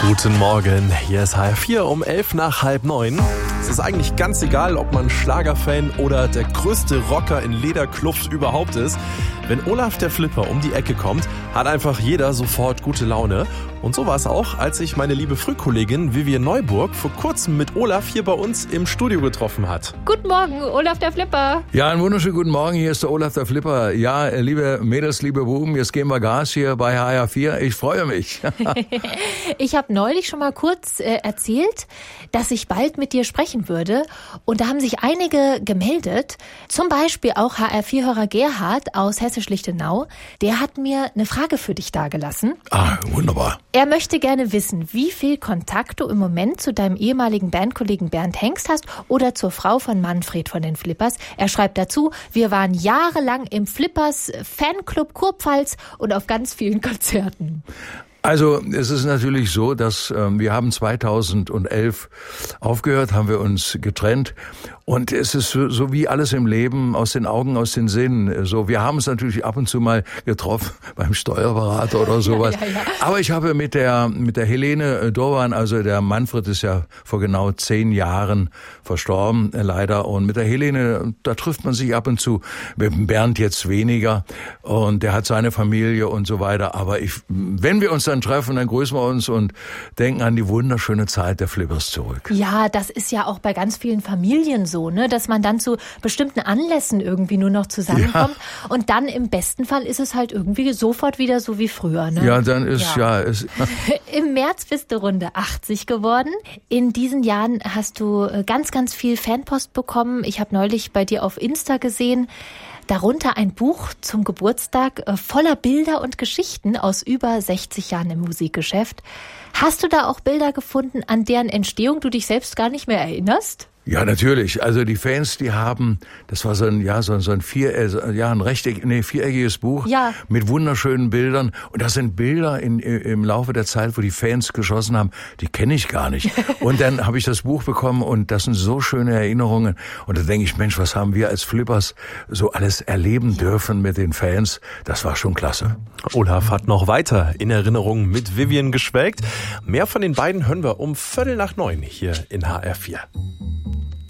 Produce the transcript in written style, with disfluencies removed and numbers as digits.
Guten Morgen, hier ist HR4 um 11 nach halb 9. Es ist eigentlich ganz egal, ob man Schlagerfan oder der größte Rocker in Lederkluft überhaupt ist. Wenn Olaf der Flipper um die Ecke kommt, hat einfach jeder sofort gute Laune. Und so war es auch, als ich meine liebe Frühkollegin Vivian Neuburg vor kurzem mit Olaf hier bei uns im Studio getroffen hat. Guten Morgen, Olaf der Flipper. Ja, einen wunderschönen guten Morgen, hier ist der Olaf der Flipper. Ja, liebe Mädels, liebe Buben, jetzt geben wir Gas hier bei HR4. Ich freue mich. Ich habe neulich schon mal kurz erzählt, dass ich bald mit dir sprechen würde. Und da haben sich einige gemeldet. Zum Beispiel auch HR4-Hörer Gerhard aus Hessisch-Lichtenau. Der hat mir eine Frage für dich dagelassen. Ah, wunderbar. Er möchte gerne wissen, wie viel Kontakt du im Moment zu deinem ehemaligen Bandkollegen Bernd Hengst hast oder zur Frau von Manfred von den Flippers. Er schreibt dazu, wir waren jahrelang im Flippers Fanclub Kurpfalz und auf ganz vielen Konzerten. Also es ist natürlich so, dass wir haben 2011 aufgehört, haben wir uns getrennt und es ist so wie alles im Leben, aus den Augen, aus den Sinnen. So, wir haben uns natürlich ab und zu mal getroffen beim Steuerberater oder sowas. Ja. Aber ich habe mit der Helene Dovan, also der Manfred ist ja vor genau 10 Jahren verstorben, leider. Und mit der Helene, da trifft man sich ab und zu. Mit dem Bernd jetzt weniger und der hat seine Familie und so weiter. Aber wenn wir uns dann treffen, dann grüßen wir uns und denken an die wunderschöne Zeit der Flippers zurück. Ja, das ist ja auch bei ganz vielen Familien so, ne, dass man dann zu bestimmten Anlässen irgendwie nur noch zusammenkommt. Ja. Und dann im besten Fall ist es halt irgendwie sofort wieder so wie früher. Ne? Ja, dann ist Im März bist du Runde 80 geworden. In diesen Jahren hast du ganz, ganz viel Fanpost bekommen. Ich habe neulich bei dir auf Insta gesehen, darunter ein Buch zum Geburtstag voller Bilder und Geschichten aus über 60 Jahren im Musikgeschäft. Hast du da auch Bilder gefunden, an deren Entstehung du dich selbst gar nicht mehr erinnerst? Ja, natürlich. Also die Fans, die haben, das war so ein viereckiges Buch mit wunderschönen Bildern. Und das sind Bilder im Laufe der Zeit, wo die Fans geschossen haben, die kenne ich gar nicht. Und dann habe ich das Buch bekommen und das sind so schöne Erinnerungen. Und da denke ich, Mensch, was haben wir als Flippers so alles erleben dürfen mit den Fans? Das war schon klasse. Olaf hat noch weiter in Erinnerung mit Vivian geschwelgt. Mehr von den beiden hören wir um 8:45 hier in HR4.